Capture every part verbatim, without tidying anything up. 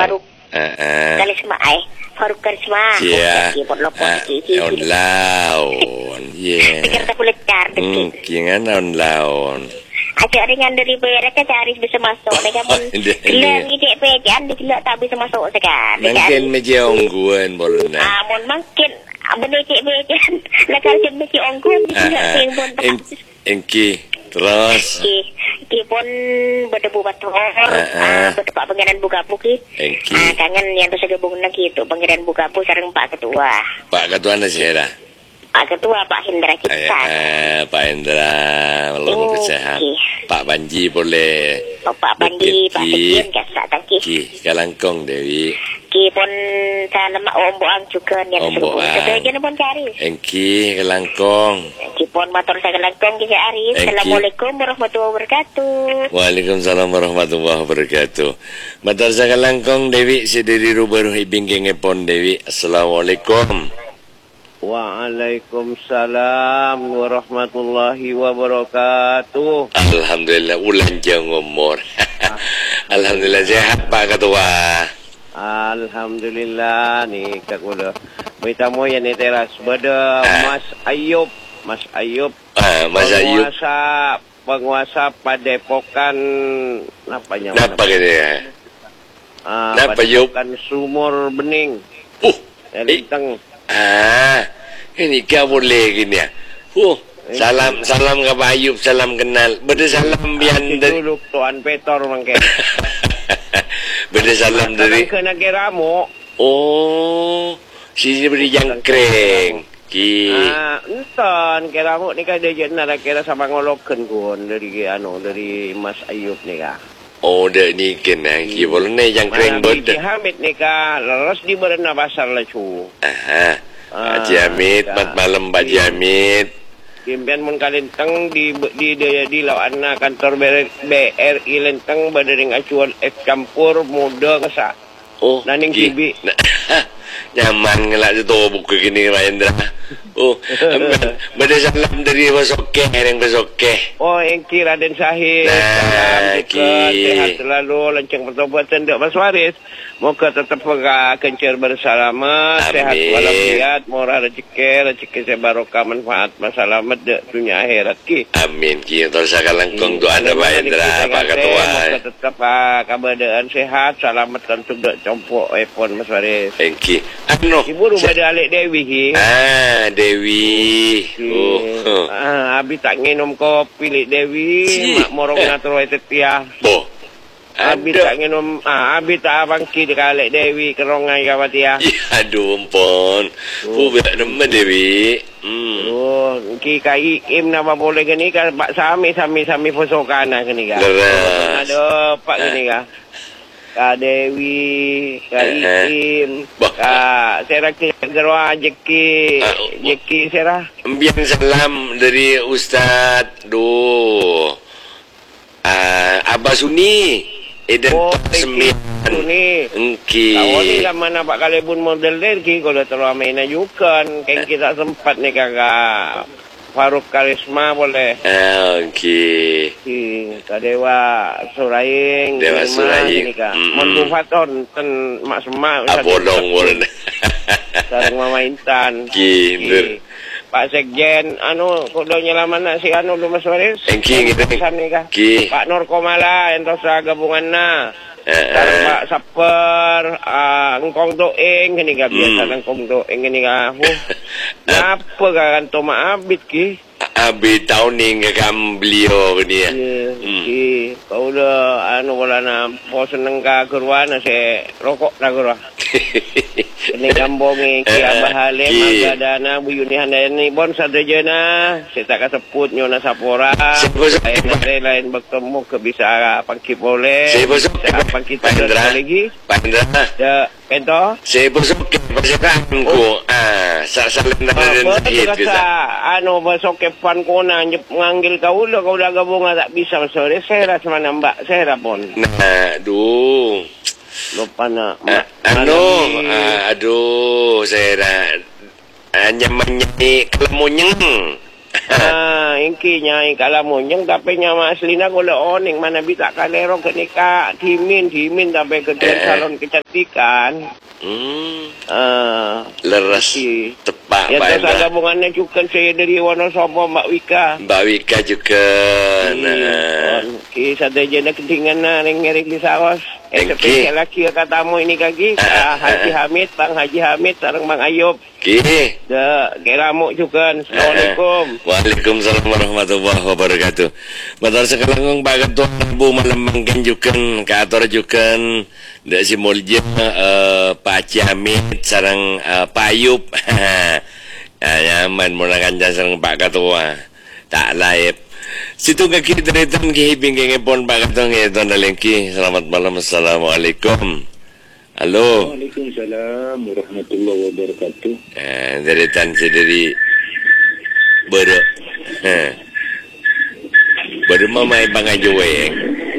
Faruk. Ah. Karisma ai. Faruk Karisma. Ya. Pon lopon ki. On laon. Ya. Pikir tak boleh car Hmm, kian on laon. Acak dengan dari mereka cari bisa masuk. Mereka pun gelap ni cek pejan, dia tak bisa masuk sekarang. Mungkin meja ongguan boleh. Ah, mun mungkin benda cek pejan. Nak kerja meja ongguan dia tidak pun. Engki terus. Ki, ki pun berdebu batu. Ah, berdepak pengiran buka buki. Engki. Ah, kangen yang tu segabung nak itu pengiran buka bu sareng Pak Ketua. Pak Ketua nasi era. Pak Ketua Pak Hendra Cipta. Eh, Pak Hendra, belum kesehat. Pak Banji boleh. Oh, Pak Banji, Pak Sekjen kasak tangki. Ki, Kalangkong Dewi. Ki pun salam Om Boang juga yang seru. Sebagian pun cari. Engki Kalangkong. Ki pun motor saya Kalangkong ki Arif. Assalamualaikum warahmatullahi wabarakatuh. Waalaikumsalam warahmatullahi wabarakatuh. Motor saya Kalangkong Dewi sediri rubaruh ibingking epon Dewi. Assalamualaikum. Waalaikumsalam warahmatullahi wabarakatuh. Alhamdulillah ulang jang umur. Alhamdulillah sehat Pak Ketua. Alhamdulillah ni kak udah. Kita mau yang ni teras beda Mas Ayub, Mas Ayub. Ah, Mas Ayub. Penguasa penguasa Padepokan apa namanya? Napa dia? Ah, Padepokan Sumur Bening. Uh, Lintang. Ah, ini kau boleh gini ya. Uh, salam salam ke Pak Ayub, salam kenal. Beda salam bian dari dulu Tuan Petor mangke. Beda salam dari kena keramu. Oh, sini beri jangkring. Ki. Ah, enton keramu ni kan dia jenara kira sama ngoloken kun dari anu dari Mas Ayub ni kah. Oh, dah ni kena. Ki boleh ni jangkring beda. Bibi Hamid ni kah, leros di berena pasar lecu. Aha. Haji Hamid, mat malam Pak Haji Hamid. Kimpian mun kalintang di di di, di lawana kantor B R I Lenteng badering acuan F campur muda kesa. Oh, naning kibi. Nyaman ngelak tu buku gini Raindra. Oh, beda salam dari Basoke, yang Basoke. Oh, engki Raden Sahid. Nah, sehat selalu, lancang pertobatan dek Mas Waris. Moga tetap pegah kencur bersalamat, sehat walafiat, murah rezeki, rezeki saya barokah manfaat, masalamat dek dunia akhirat ki. Amin ki. Terus saya langkung doa ada Pak Hendra, Pak Ketua. Moga tetap keadaan sehat, selamat kan sudah compok iPhone Mas Waris. Engki. Anu. Ibu rumah ada Alik Dewi ki. Ah, Dewi. Oh. Ah, abi tak nginum kopi Lik Dewi, mak morong ngatur wae tetia. Oh. Abi tak nginum, ah, abi tak abang ki dekat Alik Dewi kerongai kawatia. Aduh, ampun. Oh, berat nama Dewi. Hmm. Oh, ki kai im nama boleh gini kan Pak Sami Sami Sami posokan nah gini kan. Ada Pak gini kan. Kak Dewi, Kak Ikim, Kak Serah Gerwa, Jeki, Jeki Serah. Ambian salam dari Ustaz Duh uh, Abah Suni Eden oh, Sembilan Suni Engki Tahu ni lah mana Pak Kalebun model derki kalau terlalu main ajukan kan kita sempat ni kakak Faruk Karisma boleh. Ah, okey. Si Kadewa Suraing. Dewa Suraing. Mentufaton ten mak semak. Ah, bolong bolong. Sareng Mama Intan. Kinder. Pak Sekjen, anu kudu nyelaman si anu lu Mas Waris. Engki gitu. Ki. Pak Nur Komala entos gabunganna. Sareng Pak Saper, engkong doeng gini ga biasa engkong doeng gini ga. Apa kan to maabit ki? Abit tahun ni ngakam beliau ni ya. Ki, kau dah anu wala na po seneng ka kurwana se rokok na kurwa. Ini gambongi ki abahale magadana buyunihan ni bon sadejana saya tak kasebut nyona sapora. Saya lain bertemu ke bisa pangki boleh. Saya besok pangki lagi. Pandra. Ya, ento. Saya besok ke persekanku. Ah, sasalan na rin kita. Ano besok ke pan ko na nganggil kau lo kau dah gabung tak bisa sore saya rasa mana mbak saya rapon. Nah, aduh. Lupa nak. Uh, ano, uh, aduh, saya dah uh, nyaman nyanyi kelamunyeng. Ah, ingki nyai kalamun yang tapi nyama aslina gula oning mana bisa kalero kenika timin timin sampai ke Eh. salon kecantikan. Hmm. Ah, Leres. ingki. Tepat Ya Pak terus Hendra. gabungannya juga saya dari Wonosobo Mbak Wika. Mbak Wika juga. Nah. Ki satu jenak ketinggalan na ngering di sawas. Eh Engki. spesial lagi katamu ini kaki. Ah, Haji Hamid, Bang Haji Hamid, sareng Bang Ayub. Ki. Da, keramu juga. Assalamualaikum. Waalaikumsalam warahmatullahi wabarakatuh. Matur sekelangong Pak Ketua Bu malam mangken juken kaatur juken Dek si Mulja uh, Pak Haji Hamid sareng uh, Pak Ayub. Ya nyaman mulakan sareng Pak Ketua. Tak laip. Situ kaki teritan ki bingking pon Pak Ketua ngeton dalengki. Selamat malam. Assalamualaikum. Halo. Waalaikumsalam warahmatullahi wabarakatuh. Eh, teritan sendiri Bero. Ha. Bero mamai bangai juweng.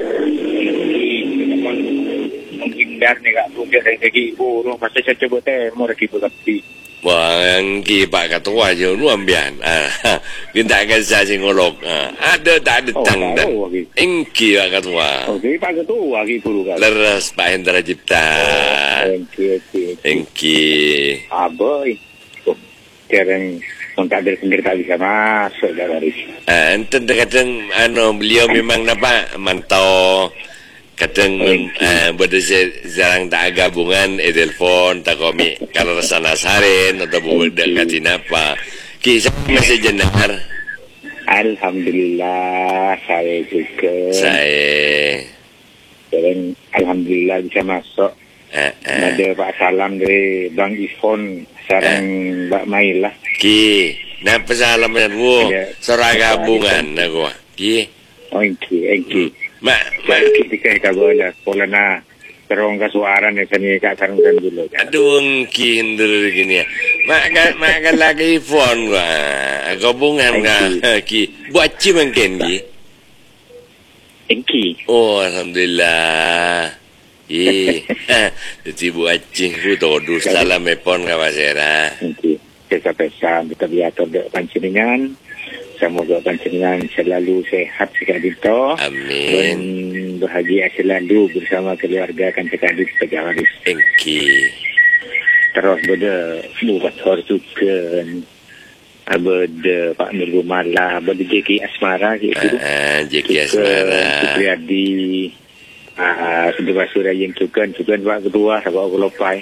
Menghindar nih kak, bukan dari segi ibu, rumah saya coba teh mau lagi berkati. Wah, ki Pak Ketua je nu ambian. Ah, kita akan saya ngolok. Ah, ada tak ada Oh, tang dan. tahu lagi. Engki Pak Ketua. Oke, Pak Ketua lagi dulu kan. Leres Pak Hendra Cipta. Oke, oke. Engki. Aboy. Oh, jarang mengkader sendiri tak bisa masuk dari. Ah, enten kadang anu beliau memang napa mantau kadang uh, pada jarang tak gabungan e telefon tak komi kalau sana saren atau buat dekat apa kisah masih jenar Alhamdulillah saya juga. saya Dan alhamdulillah bisa masuk. uh, uh, Ada Pak Salam dari Bang Ifon sarang Mbak Mailah. ki napa salam dengan wo Ya. sora gabungan aku ki Oh, engki, engki. mak mak Mak ketika kagola pola na terong kasuaran ya sani kak karungkan dulu kan. aduh ki hindur gini ya mak mak lagi phone gua gabungan ga ki buat ci mungkin ki Engki. oh alhamdulillah ye jadi buat ci ku todu salam epon kawasera Engki. Pesa-pesa kita biatur dek pancingan. Semoga pancingan selalu sehat sekali to. amin Dan bahagia selalu bersama keluarga kan sekali pejawaris. engki Terus beda buat hor juga. Abada Pak Nur Gumala, abada J K Asmara gitu. ah jeki asmara Supriyadi. Ah, Kedua Surya yang juga juga Pak Kedua Pak Kelopai.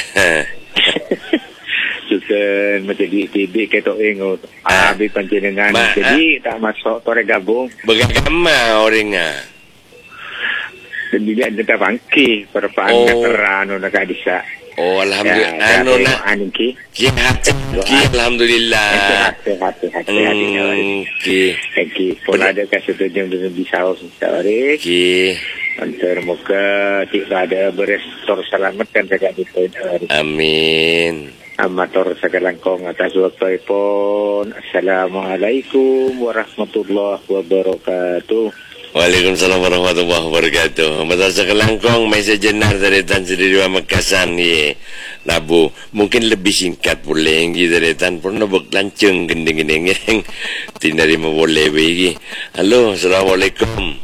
Juga macam di T B ketok engo. Ah, habis panjenengan. Ma- Jadi tak masuk tore gabung. bagagama orangnya Dan dia ada bangki perpaan Oh. keterano nak bisa. oh alhamdulillah Ya, anu na anu ki. ki hati ki alhamdulillah Sehat, sehat, sehat, sehat. Hmm, ki Ki, pola ada kasih tunjuk dengan bisa sore. ki Antar muka tidak ada berestor selamatkan saya di poin. amin Amator sekelangkong atas waktu pun. Assalamualaikum warahmatullahi wabarakatuh. Waalaikumsalam warahmatullahi wabarakatuh. Matar sekelangkong may sejenar dari tan sendiri Makasan ye. Nabu, mungkin lebih singkat boleh ngi dari tan pun nabok lanceng gending-gending yang tinari mo boleh begi. Halo, assalamualaikum.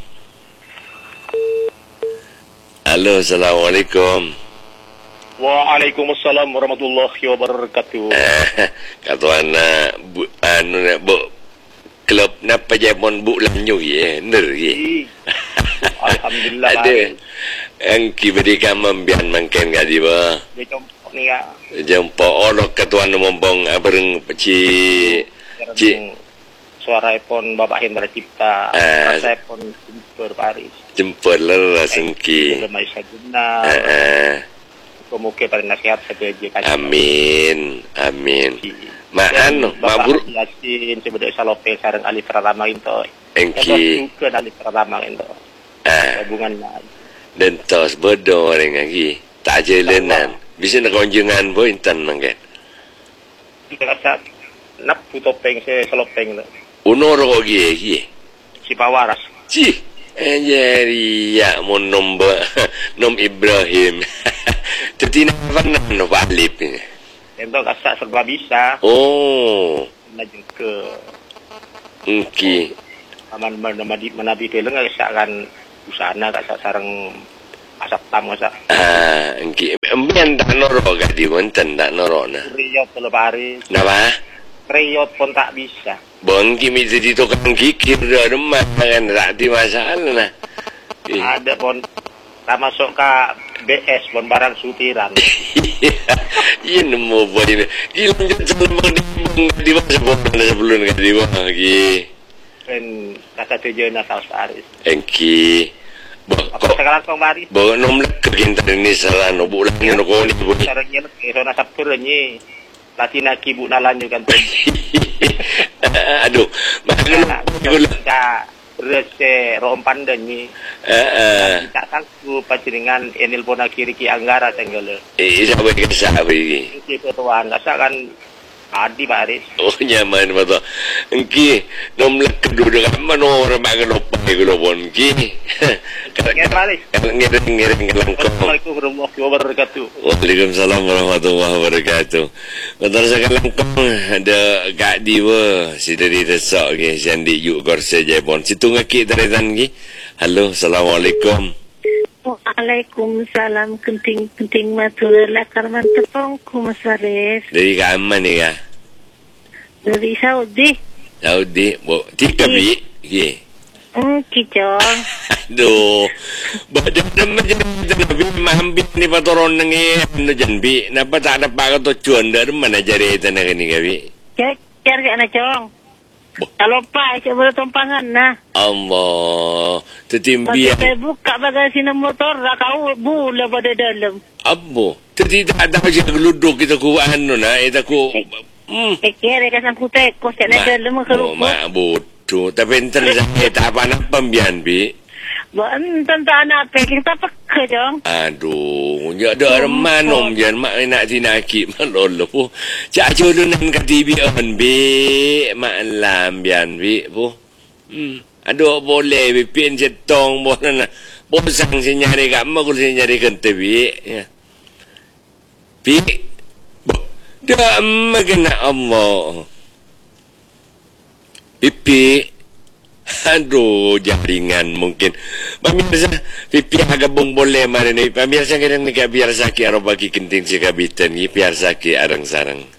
Halo, assalamualaikum. Waalaikumsalam warahmatullahi wabarakatuh. Eh, katuana bu anu na bu klub na pajamon bu lanyo ye, ner ye. Alhamdulillah. Ada ang kibadi ka mambian mangken ga di ba? Dia jompo ni ya. Jumpa olok katuan mombong abareng ci ci Suara pun Bapak Hendra Cipta. Ah. Saya pun Jemper Paris. jemput leras engki. Sudah Malaysia Guna. Heeh. Kemuke pada nasihat sebagai kaji. Amin. Amin. Ma anu, ma buru Bapak Yasin sebagai salope sareng Ali Pratama itu. engki. Juga Ali Pratama itu. Ah, Gabungannya. dan tos bodoh orang lagi. Tak jelenan. Bisa nak kunjungan bo intan mangke. Kita rasa nak topeng saya salopeng itu. Uno ro gi gi. Si Pawaras. Ci. Jadi ya mon nom nom Ibrahim. Tetina varna no balip. Itu rasa serba bisa. Oh. Lanjut ke Okey. Aman menabi menabi keleng akan usana kat sarang asap tam masa. Ah, okey. Empian tak norok kat di wonten tak norok na. Riyot telu hari. Napa? Riyot pun tak bisa. Bang kimi jadi tukang kikir dah rumah kan tak di masalah nah. Eh. Ada pun tak masuk ke B S pun barang sutiran. Iya nemu boy ini. Ilang jalan bang di di mana sebelum sebelum kat di mana lagi. Dan kata tujuan asal Paris. Engki. Apa sekarang kau mari? Bawa nomlek ke kita ini salah no bulan ni no kau ni boy. Cara ni so na sabtur ni. Latina kibu nalan juga kan. Aduh, mana gula ka rese rompan dan ni. eh eh Tak sangku paciringan enil pona kiri ki anggara tenggale. eh sabar ke sabar ni. Ki petuan asakan adi baris. Oh nyaman betul. Engki nomlek kedua dengan mana orang makan opai gula pun ki. Ya baris. Ngiring ngiring langkong. Assalamualaikum warahmatullahi wabarakatuh. Waalaikumsalam warahmatullahi wabarakatuh. Betul sekarang kong ada Kak Diwa si dari Resok ke Sandi yuk korse Jepun. Situ ngaki dari tan ki. Halo, assalamualaikum. Waalaikumsalam. Kenting-kenting matulala karman tepong kumasares. Dari ke aman ni ka? Dari Saudi. Saudi, bo tiga bi. Ki. Hmm, kicong. Aduh. Badan naman dyan nabi mahambit ni patoron nang ano dyan bi. Napa tak ada pa to chuan dar mana jari ita na kani gabi. Cek, cek ka na chong. Kalau pa, cek boleh tumpangan na. Allah. Tetimbi. Pag buka bagasi ng motor, rakau bula pada dalam. Abo. Tadi tak ada siya gludok kita ku ano na ita ku. Hmm. Eh, kere ka sang putek, ko siya na dalam Oh, makarupok. mabuto. Tapi enter sa kita apa nak pambian bi. Baan, tanda na peking tapak ka chong. Aduh, ya ada manom jan mak nak tinaki malolo po. Cak julunan ka T V on bi, malam bian bi po. Hmm. Aduh boleh bi pin jetong bo na. Bosang si nyari ka ma kul si nyari kente bi. Ya. Bi. Dah magana Allah. Pipi. Aduh, jaringan mungkin. Pemirsa, pipi agabung boleh mana ni. Pemirsa kadang ni biar sakit arah bagi kenting si kabitan ni biar sakit arang sarang.